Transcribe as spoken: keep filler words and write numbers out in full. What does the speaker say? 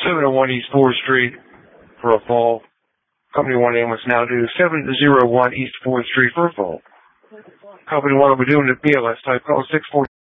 seven oh one East fourth Street for a fall. Company one ambulance now due seven oh one East fourth Street for a fall. Company one will be doing the B L S type call six four.